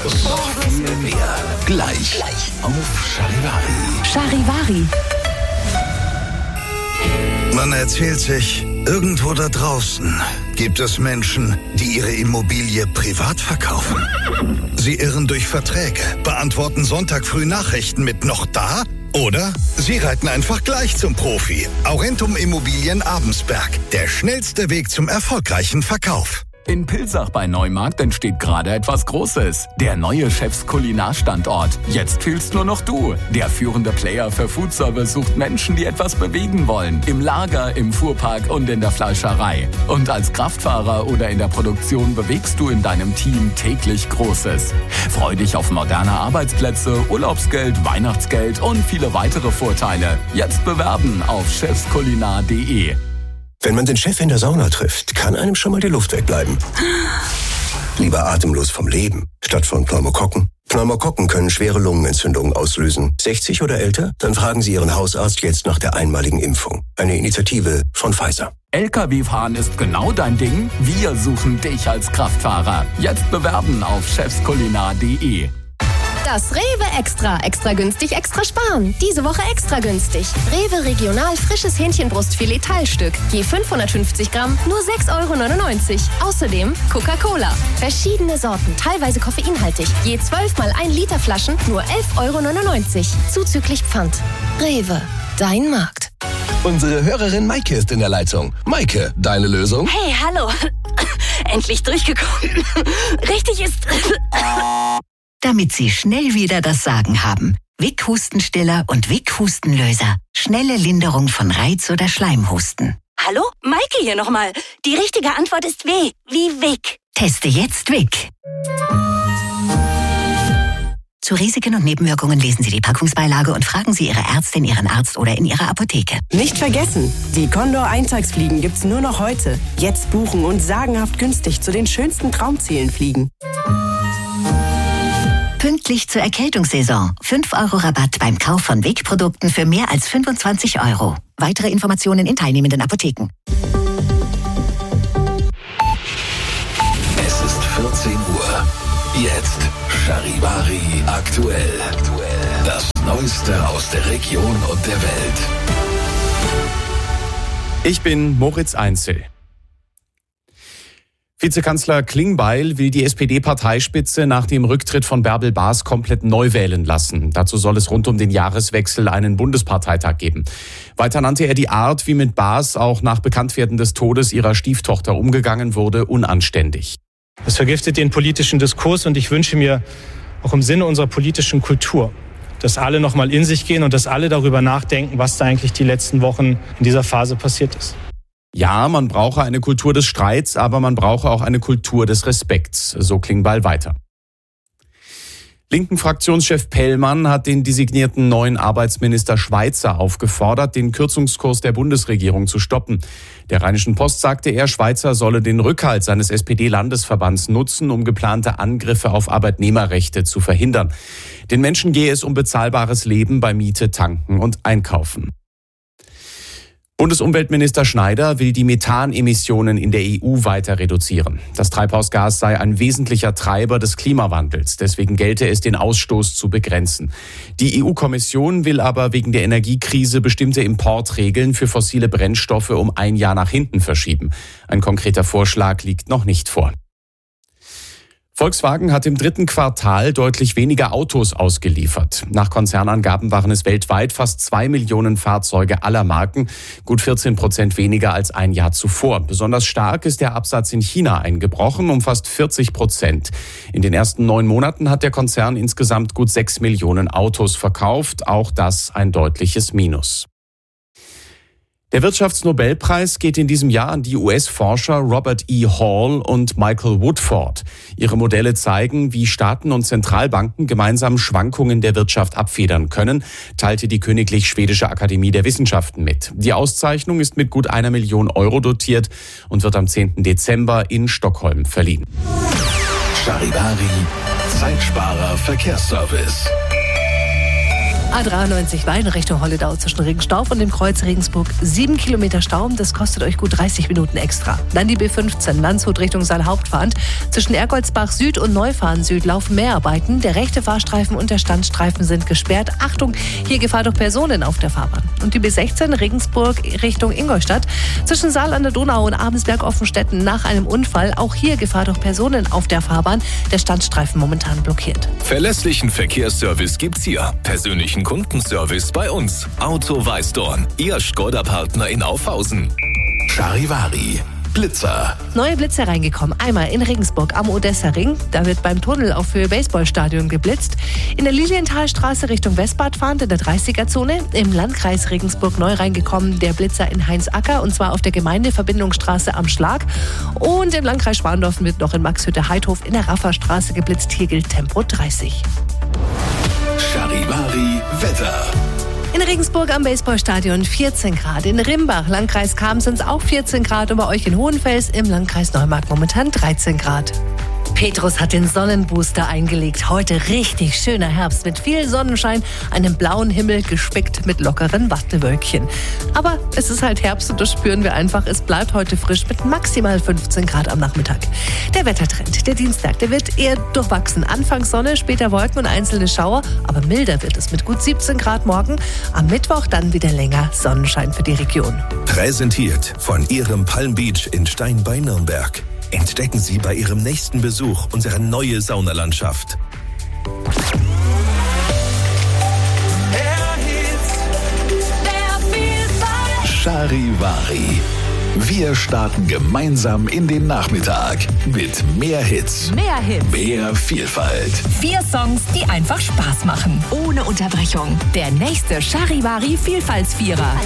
Noch viel mehr. Gleich auf Charivari. Man erzählt sich, irgendwo da draußen gibt es Menschen, die ihre Immobilie privat verkaufen. Sie irren durch Verträge, beantworten Sonntag früh Nachrichten mit "noch da" oder sie reiten einfach gleich zum Profi. Aurentum Immobilien Abensberg, der schnellste Weg zum erfolgreichen Verkauf. In Pilsach bei Neumarkt entsteht gerade etwas Großes. Der neue Chefs Kulinarstandort. Jetzt fehlst nur noch du. Der führende Player für Foodservice sucht Menschen, die etwas bewegen wollen. Im Lager, im Fuhrpark und in der Fleischerei. Und als Kraftfahrer oder in der Produktion bewegst du in deinem Team täglich Großes. Freu dich auf moderne Arbeitsplätze, Urlaubsgeld, Weihnachtsgeld und viele weitere Vorteile. Jetzt bewerben auf chefskulinar.de. Wenn man den Chef in der Sauna trifft, kann einem schon mal die Luft wegbleiben. Lieber atemlos vom Leben, statt von Pneumokokken. Pneumokokken können schwere Lungenentzündungen auslösen. 60 oder älter? Dann fragen Sie Ihren Hausarzt jetzt nach der einmaligen Impfung. Eine Initiative von Pfizer. LKW-Fahren ist genau dein Ding? Wir suchen dich als Kraftfahrer. Jetzt bewerben auf chefskulinar.de. Das Rewe Extra. Extra günstig, extra sparen. Diese Woche extra günstig. Rewe Regional frisches Hähnchenbrustfilet Teilstück. Je 550 Gramm, nur 6,99 €. Außerdem Coca-Cola. Verschiedene Sorten, teilweise koffeinhaltig. Je 12 mal 1 Liter Flaschen, nur 11,99 €. Zuzüglich Pfand. Rewe, dein Markt. Unsere Hörerin Maike ist in der Leitung. Maike, deine Lösung? Hey, hallo. Endlich durchgekommen. Richtig ist... Damit Sie schnell wieder das Sagen haben. Vic Hustenstiller und Vic Hustenlöser. Schnelle Linderung von Reiz- oder Schleimhusten. Hallo? Maike hier nochmal. Die richtige Antwort ist W, wie Vic. Teste jetzt Vic. Zu Risiken und Nebenwirkungen lesen Sie die Packungsbeilage und fragen Sie Ihre Ärztin, Ihren Arzt oder in Ihrer Apotheke. Nicht vergessen, die Condor-Eintagsfliegen gibt's nur noch heute. Jetzt buchen und sagenhaft günstig zu den schönsten Traumzielen fliegen. Pünktlich zur Erkältungssaison. 5 € Rabatt beim Kauf von Vic-Produkten für mehr als 25 €. Weitere Informationen in teilnehmenden Apotheken. Es ist 14 Uhr. Jetzt Charivari aktuell. Das Neueste aus der Region und der Welt. Ich bin Moritz Einzel. Vizekanzler Klingbeil will die SPD-Parteispitze nach dem Rücktritt von Bärbel Baas komplett neu wählen lassen. Dazu soll es rund um den Jahreswechsel einen Bundesparteitag geben. Weiter nannte er die Art, wie mit Baas auch nach Bekanntwerden des Todes ihrer Stieftochter umgegangen wurde, unanständig. Es vergiftet den politischen Diskurs und ich wünsche mir auch im Sinne unserer politischen Kultur, dass alle noch mal in sich gehen und dass alle darüber nachdenken, was da eigentlich die letzten Wochen in dieser Phase passiert ist. Ja, man brauche eine Kultur des Streits, aber man brauche auch eine Kultur des Respekts, so Klingbeil weiter. Linken Fraktionschef Pellmann hat den designierten neuen Arbeitsminister Schweizer aufgefordert, den Kürzungskurs der Bundesregierung zu stoppen. Der Rheinischen Post sagte er, Schweizer solle den Rückhalt seines SPD-Landesverbands nutzen, um geplante Angriffe auf Arbeitnehmerrechte zu verhindern. Den Menschen gehe es um bezahlbares Leben bei Miete, Tanken und Einkaufen. Bundesumweltminister Schneider will die Methanemissionen in der EU weiter reduzieren. Das Treibhausgas sei ein wesentlicher Treiber des Klimawandels. Deswegen gelte es, den Ausstoß zu begrenzen. Die EU-Kommission will aber wegen der Energiekrise bestimmte Importregeln für fossile Brennstoffe um 1 Jahr nach hinten verschieben. Ein konkreter Vorschlag liegt noch nicht vor. Volkswagen hat im 3. Quartal deutlich weniger Autos ausgeliefert. Nach Konzernangaben waren es weltweit fast 2 Millionen Fahrzeuge aller Marken, gut 14% weniger als ein Jahr zuvor. Besonders stark ist der Absatz in China eingebrochen, um fast 40%. In den ersten 9 Monaten hat der Konzern insgesamt gut 6 Millionen Autos verkauft, auch das ein deutliches Minus. Der Wirtschaftsnobelpreis geht in diesem Jahr an die US-Forscher Robert E. Hall und Michael Woodford. Ihre Modelle zeigen, wie Staaten und Zentralbanken gemeinsam Schwankungen der Wirtschaft abfedern können, teilte die Königlich Schwedische Akademie der Wissenschaften mit. Die Auszeichnung ist mit gut 1 Million € dotiert und wird am 10. Dezember in Stockholm verliehen. Charivari, Zeitsparer Verkehrsservice. A93 Wein Richtung Holledau zwischen Regenstauf und dem Kreuz Regensburg. 7 Kilometer Stau, das kostet euch gut 30 Minuten extra. Dann die B15 Landshut Richtung Saalhauptfahrt. Zwischen Ergoldsbach Süd und Neufahren Süd laufen Mehrarbeiten. Der rechte Fahrstreifen und der Standstreifen sind gesperrt. Achtung, hier Gefahr durch Personen auf der Fahrbahn. Und die B16 Regensburg Richtung Ingolstadt. Zwischen Saal an der Donau und Abensberg-Offenstetten nach einem Unfall. Auch hier Gefahr durch Personen auf der Fahrbahn. Der Standstreifen momentan blockiert. Verlässlichen Verkehrsservice gibt's hier. Persönlichen Kundenservice bei uns. Auto Weißdorn, Ihr Škoda-Partner in Aufhausen. Charivari. Blitzer. Neue Blitzer reingekommen. Einmal in Regensburg am Odessa-Ring. Da wird beim Tunnel auf Höhe Baseballstadion geblitzt. In der Lilienthalstraße Richtung Westbad fahrend in der 30er-Zone. Im Landkreis Regensburg neu reingekommen der Blitzer in Heinzacker und zwar auf der Gemeindeverbindungsstraße am Schlag. Und im Landkreis Schwandorf wird noch in Maxhütte-Heidhof in der Rafferstraße geblitzt. Hier gilt Tempo 30. Charivari Wetter. In Regensburg am Baseballstadion 14 Grad. In Rimbach, Landkreis Cham, sind es auch 14 Grad. Und bei euch in Hohenfels im Landkreis Neumarkt momentan 13 Grad. Petrus hat den Sonnenbooster eingelegt. Heute richtig schöner Herbst mit viel Sonnenschein, einem blauen Himmel gespickt mit lockeren Wattewölkchen. Aber es ist halt Herbst und das spüren wir einfach. Es bleibt heute frisch mit maximal 15 Grad am Nachmittag. Der Wettertrend, der Dienstag, der wird eher durchwachsen. Anfangs Sonne, später Wolken und einzelne Schauer. Aber milder wird es mit gut 17 Grad morgen. Am Mittwoch dann wieder länger Sonnenschein für die Region. Präsentiert von Ihrem Palm Beach in Stein bei Nürnberg. Entdecken Sie bei Ihrem nächsten Besuch unsere neue Saunalandschaft. Charivari. Wir starten gemeinsam in den Nachmittag mit mehr Hits. Mehr Hits. Mehr Vielfalt. 4 Songs, die einfach Spaß machen. Ohne Unterbrechung. Der nächste Charivari Vielfaltsvierer.